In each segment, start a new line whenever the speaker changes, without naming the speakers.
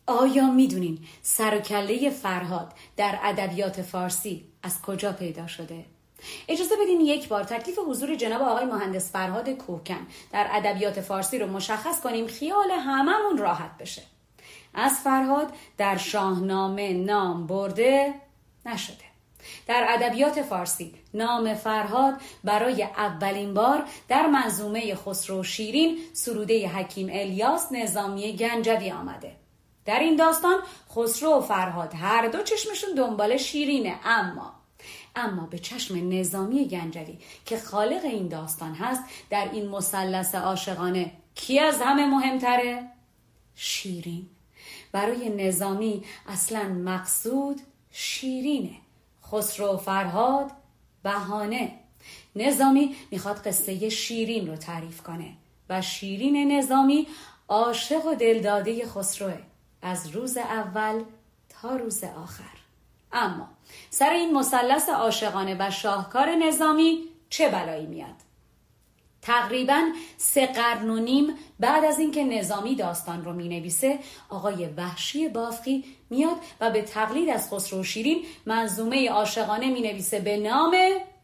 آیا میدونین سر و کله فرهاد در ادبیات فارسی از کجا پیدا شده؟ اجازه بدین یک بار تکلیف حضور جناب آقای مهندس فرهاد کوهکن در ادبیات فارسی رو مشخص کنیم، خیال هممون راحت بشه. از فرهاد در شاهنامه نام برده نشده. در ادبیات فارسی نام فرهاد برای اولین بار در منظومه خسرو و شیرین سروده حکیم الیاس نظامی گنجوی آمده. در این داستان خسرو و فرهاد هر دو چشمشون دنبال شیرینه، اما به چشم نظامی گنجوی که خالق این داستان هست، در این مثلث عاشقانه کی از همه مهمتره؟ شیرین. برای نظامی اصلا مقصود شیرینه، خسرو و فرهاد بهانه. نظامی میخواد قصه شیرین رو تعریف کنه و شیرین نظامی عاشق و دلداده خسروه از روز اول تا روز آخر. اما سر این مثلث عاشقانه و شاهکار نظامی چه بلایی میاد؟ تقریباً 3 قرن و نیم بعد از اینکه نظامی داستان رو مینویسه، آقای وحشی بافقی میاد و به تقلید از خسرو و شیرین منظومه عاشقانه مینویسه به نام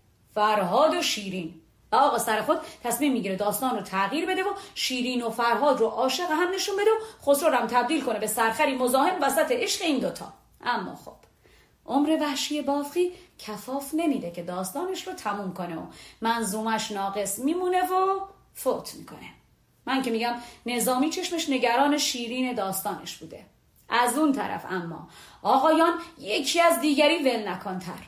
فرهاد و شیرین. و آقا سر خود تصمیم میگیره داستان رو تغییر بده و شیرین و فرهاد رو عاشق هم نشون بده و خسرو رو هم تبدیل کنه به سرخری مزاحم وسط عشق این دوتا. اما خب عمر وحشی بافقی کفاف نمیده که داستانش رو تموم کنه و منظومش ناقص میمونه و فوت میکنه. من که میگم نظامی چشمش نگران شیرین داستانش بوده. از اون طرف اما آقایان یکی از دیگری ول نکنتر.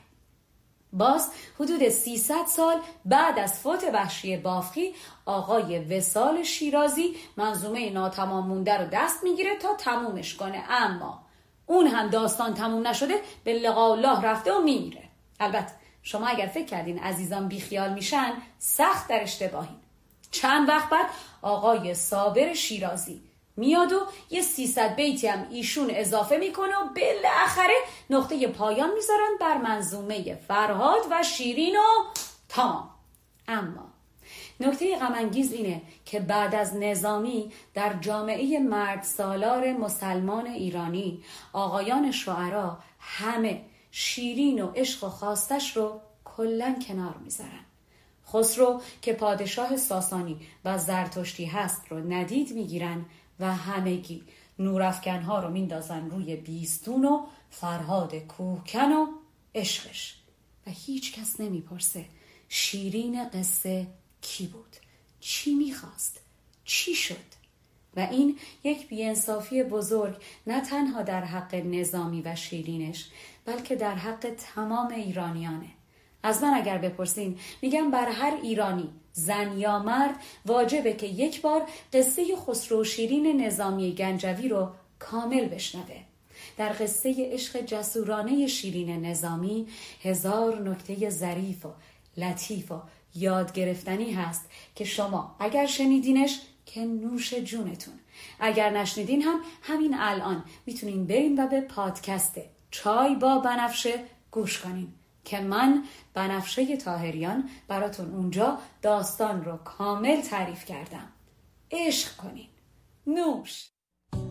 باز حدود 300 سال بعد از فوت وحشی بافقی، آقای وصال شیرازی منظومه ناتمام مونده رو دست میگیره تا تمومش کنه، اما اون هم داستان تموم نشده به لقاء الله رفته و میمیره. البته شما اگر فکر کردین عزیزان بیخیال میشن، سخت در اشتباهین. چند وقت بعد آقای صابر شیرازی میاد و یه 300 بیتی هم ایشون اضافه میکنه و بالاخره نقطه پایان میذارن بر منظومه فرهاد و شیرین و تمام. اما نکته غم انگیز اینه که بعد از نظامی در جامعه مرد سالار مسلمان ایرانی، آقایان شاعرا همه شیرین و عشق و خواستش رو کلن کنار میذارن. خسرو که پادشاه ساسانی و زرتشتی هست رو ندید میگیرن و همگی نورافکنها رو میندازن روی بیستون و فرهاد کوهکن و عشقش و هیچ کس نمیپرسه شیرین قصه کی بود؟ چی میخواست؟ چی شد؟ و این یک بی‌انصافی بزرگ نه تنها در حق نظامی و شیرینش، بلکه در حق تمام ایرانیانه. از من اگر بپرسین میگم بر هر ایرانی، زن یا مرد، واجبه که یک بار قصه خسرو و شیرین نظامی گنجوی رو کامل بشنوه. در قصه عشق جسورانه شیرین نظامی 1000 نکته ظریف و لطیف و یاد گرفتنی هست که شما اگر شنیدینش که نوش جونتون، اگر نشنیدین هم همین الان میتونین برین و به پادکست چای با بنفشه گوش کنین که من بنفشه طاهریان براتون اونجا داستان رو کامل تعریف کردم. عشق کنین. نوش.